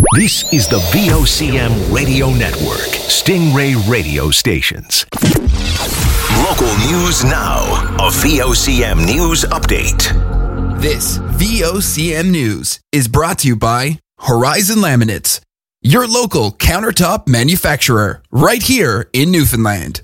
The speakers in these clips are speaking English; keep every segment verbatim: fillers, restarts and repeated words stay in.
This is the V O C M Radio Network, Stingray Radio Stations. Local news now. A V O C M News Update. This V O C M News is brought to you by Horizon Laminates, your local countertop manufacturer, right here in Newfoundland.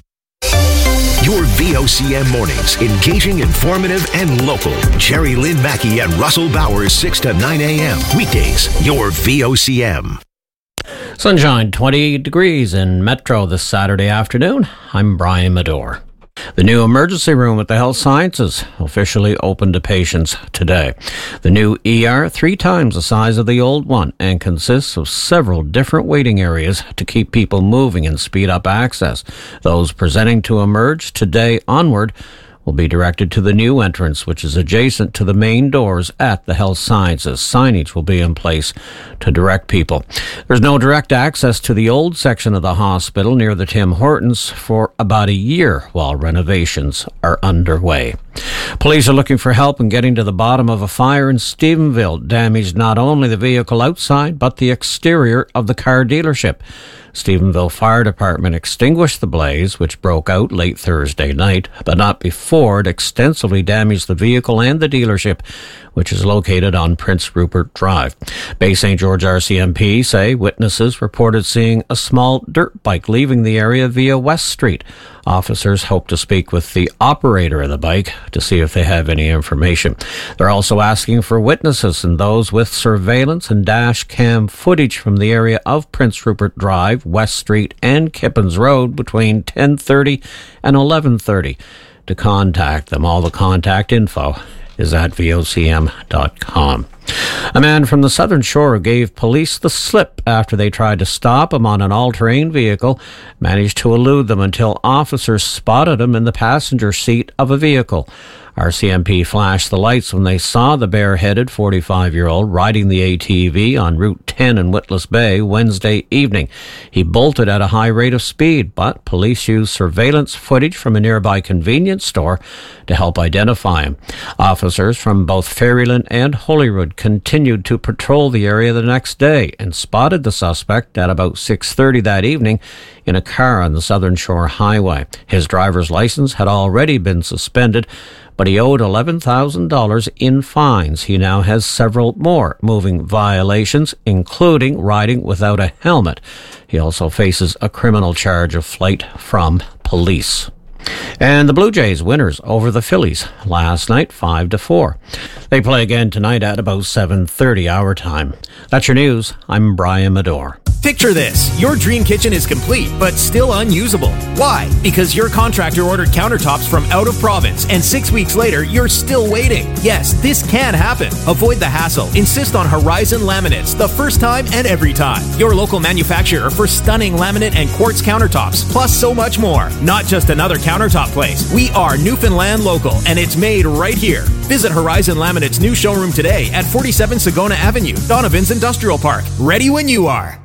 Your V O C M mornings, engaging, informative, and local. Jerry Lynn Mackey and Russell Bowers, six to nine a.m. Weekdays, your V O C M. Sunshine, twenty degrees in Metro this Saturday afternoon. I'm Brian Medore. The new emergency room at the Health Sciences officially opened to patients today. The new E R, three times the size of the old one, and consists of several different waiting areas to keep people moving and speed up access. Those presenting to emerge today onward will be directed to the new entrance, which is adjacent to the main doors at the Health Sciences. Signage will be in place to direct people. There's no direct access to the old section of the hospital near the Tim Hortons for about a year while renovations are underway. Police are looking for help in getting to the bottom of a fire in Stephenville. Damaged not only the vehicle outside, but the exterior of the car dealership. Stephenville Fire Department extinguished the blaze, which broke out late Thursday night, but not before it extensively damaged the vehicle and the dealership, which is located on Prince Rupert Drive. Bay Saint George R C M P say witnesses reported seeing a small dirt bike leaving the area via West Street. Officers hope to speak with the operator of the bike to see if they have any information. They're also asking for witnesses and those with surveillance and dash cam footage from the area of Prince Rupert Drive, West Street, and Kippens Road between ten thirty and eleven thirty to contact them. All the contact info is at V O C M dot com. A man from the Southern Shore gave police the slip after they tried to stop him on an all-terrain vehicle, managed to elude them until officers spotted him in the passenger seat of a vehicle. R C M P flashed the lights when they saw the bare-headed forty-five-year-old riding the A T V on Route ten in Witless Bay Wednesday evening. He bolted at a high rate of speed, but police used surveillance footage from a nearby convenience store to help identify him. Officers from both Ferryland and Holyrood continued to patrol the area the next day and spotted the suspect at about six thirty that evening in a car on the Southern Shore Highway. His driver's license had already been suspended, but he owed eleven thousand dollars in fines. He now has several more moving violations, including riding without a helmet. He also faces a criminal charge of flight from police. And the Blue Jays winners over the Phillies last night, five to four. They play again tonight at about seven thirty our time. That's your news. I'm Brian Medore. Picture this. Your dream kitchen is complete, but still unusable. Why? Because your contractor ordered countertops from out of province, and six weeks later, you're still waiting. Yes, this can happen. Avoid the hassle. Insist on Horizon Laminates, the first time and every time. Your local manufacturer for stunning laminate and quartz countertops, plus so much more. Not just another countertop place. We are Newfoundland local, and it's made right here. Visit Horizon Laminate's new showroom today at forty-seven Sagona Avenue, Donovan's Industrial Park. Ready when you are.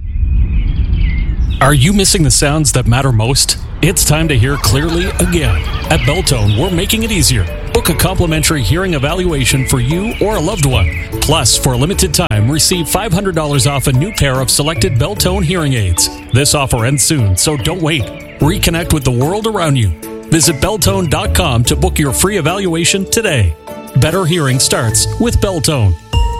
Are you missing the sounds that matter most? It's time to hear clearly again. At Beltone, we're making it easier. Book a complimentary hearing evaluation for you or a loved one. Plus, for a limited time, receive five hundred dollars off a new pair of selected Beltone hearing aids. This offer ends soon, so don't wait. Reconnect with the world around you. Visit Beltone dot com to book your free evaluation today. Better hearing starts with Beltone.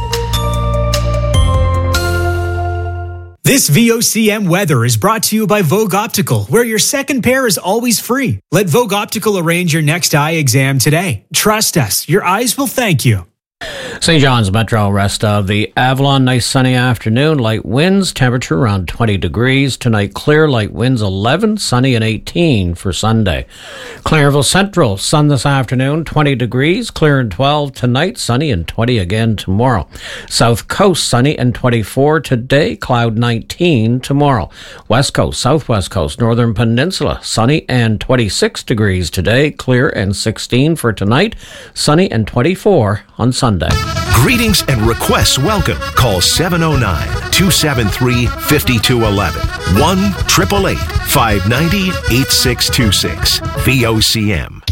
This V O C M weather is brought to you by Vogue Optical, where your second pair is always free. Let Vogue Optical arrange your next eye exam today. Trust us, your eyes will thank you. Saint John's Metro, rest of the Avalon, nice sunny afternoon, light winds, temperature around twenty degrees. Tonight clear, light winds eleven, sunny and eighteen for Sunday. Clairville Central, sun this afternoon, twenty degrees, clear and twelve tonight, sunny and twenty again tomorrow. South Coast, sunny and twenty-four today, cloud nineteen tomorrow. West Coast, Southwest Coast, Northern Peninsula, sunny and twenty-six degrees today, clear and sixteen for tonight, sunny and twenty-four on Sunday. Greetings and requests welcome. Call seven oh nine, two seven three, five two one one. one eight eight eight, five nine zero, eight six two six. V O C M.